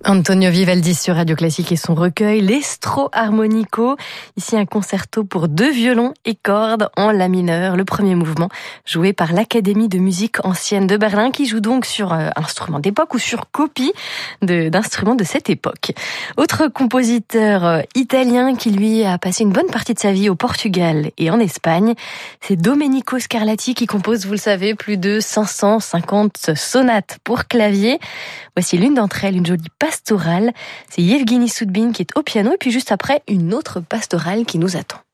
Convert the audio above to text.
Antonio Vivaldi sur Radio Classique et son recueil l'Estro Armonico. Ici un concerto pour 2 violons et cordes en la mineur. Le premier mouvement joué par l'Académie de musique ancienne de Berlin qui joue donc sur instruments d'époque ou sur copie d'instruments de cette époque. Autre compositeur italien qui lui a passé une bonne partie de sa vie au Portugal et en Espagne, c'est Domenico Scarlatti qui compose, vous le savez, plus de 550 sonates pour clavier. Voici l'une d'entre elles, une jolie pastorale. C'est Yevgeny Soudbine qui est au piano et puis juste après, une autre pastorale qui nous attend.